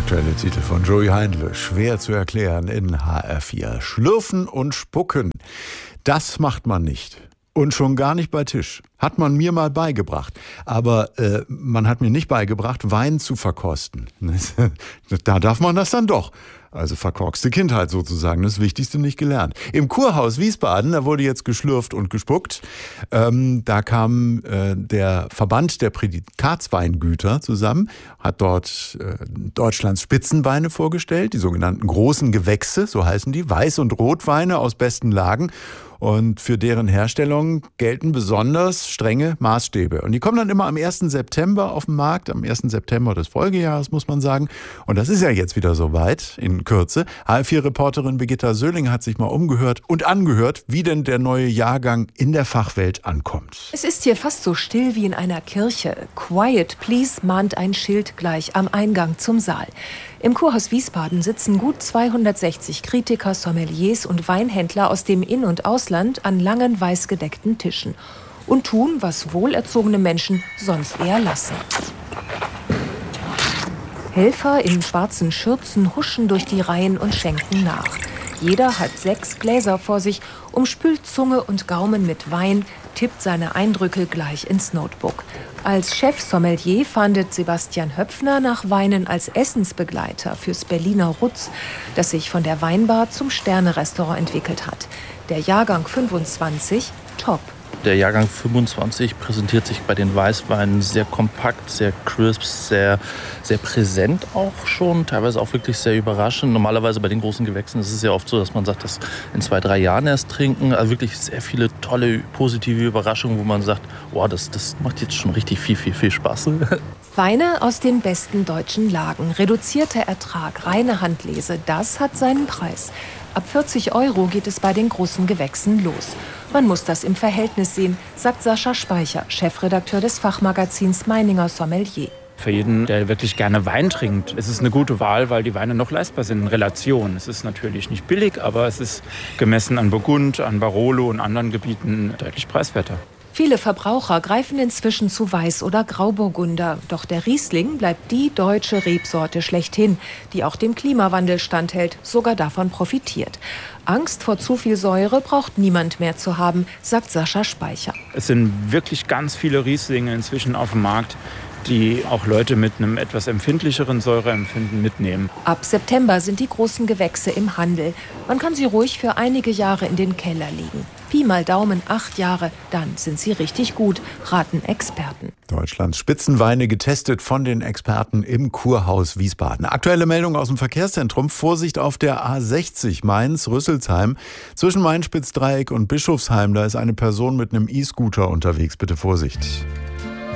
aktuelle Titel von Joey Heindle, schwer zu erklären in HR4. Schlürfen und spucken, das macht man nicht. Und schon gar nicht bei Tisch. Hat man mir mal beigebracht. Aber man hat mir nicht beigebracht, Wein zu verkosten. Da darf man das dann doch. Also verkorkste Kindheit sozusagen, das Wichtigste nicht gelernt. Im Kurhaus Wiesbaden, da wurde jetzt geschlürft und gespuckt. Da kam der Verband der Prädikatsweingüter zusammen, hat dort Deutschlands Spitzenweine vorgestellt, die sogenannten großen Gewächse, so heißen die, Weiß- und Rotweine aus besten Lagen. Und für deren Herstellung gelten besonders strenge Maßstäbe. Und die kommen dann immer am 1. September auf den Markt, am 1. September des Folgejahres, muss man sagen. Und das ist ja jetzt wieder soweit, in Kürze. HR4-Reporterin Birgitta Söhling hat sich mal umgehört und angehört, wie denn der neue Jahrgang in der Fachwelt ankommt. Es ist hier fast so still wie in einer Kirche. Quiet, please, mahnt ein Schild gleich am Eingang zum Saal. Im Kurhaus Wiesbaden sitzen gut 260 Kritiker, Sommeliers und Weinhändler aus dem In- und Ausland an langen, weiß gedeckten Tischen und tun, was wohlerzogene Menschen sonst eher lassen. Helfer in schwarzen Schürzen huschen durch die Reihen und schenken nach. Jeder hat 6 Gläser vor sich, umspült Zunge und Gaumen mit Wein, tippt seine Eindrücke gleich ins Notebook. Als Chef-Sommelier fahndet Sebastian Höpfner nach Weinen als Essensbegleiter fürs Berliner Rutz, das sich von der Weinbar zum Sterne-Restaurant entwickelt hat. Der Jahrgang 25, top. Der Jahrgang 25 präsentiert sich bei den Weißweinen sehr kompakt, sehr crisp, sehr präsent auch schon, teilweise auch wirklich sehr überraschend. Normalerweise bei den großen Gewächsen ist es ja oft so, dass man sagt, das in 2-3 Jahren erst trinken. Also wirklich sehr viele tolle, positive Überraschungen, wo man sagt, oh, das macht jetzt schon richtig viel Spaß. Weine aus den besten deutschen Lagen, reduzierter Ertrag, reine Handlese, das hat seinen Preis. Ab 40 € geht es bei den großen Gewächsen los. Man muss das im Verhältnis sehen, sagt Sascha Speicher, Chefredakteur des Fachmagazins Meininger Sommelier. Für jeden, der wirklich gerne Wein trinkt, ist es eine gute Wahl, weil die Weine noch leistbar sind in Relation. Es ist natürlich nicht billig, aber es ist gemessen an Burgund, an Barolo und anderen Gebieten deutlich preiswerter. Viele Verbraucher greifen inzwischen zu Weiß- oder Grauburgunder. Doch der Riesling bleibt die deutsche Rebsorte schlechthin, die auch dem Klimawandel standhält, sogar davon profitiert. Angst vor zu viel Säure braucht niemand mehr zu haben, sagt Sascha Speicher. Es sind wirklich ganz viele Rieslinge inzwischen auf dem Markt, die auch Leute mit einem etwas empfindlicheren Säureempfinden mitnehmen. Ab September sind die großen Gewächse im Handel. Man kann sie ruhig für einige Jahre in den Keller legen. Pi mal Daumen 8 Jahre, dann sind sie richtig gut, raten Experten. Deutschlands Spitzenweine getestet von den Experten im Kurhaus Wiesbaden. Aktuelle Meldung aus dem Verkehrszentrum. Vorsicht auf der A60 Mainz-Rüsselsheim. Zwischen Main-Spitzdreieck und Bischofsheim, da ist eine Person mit einem E-Scooter unterwegs. Bitte Vorsicht.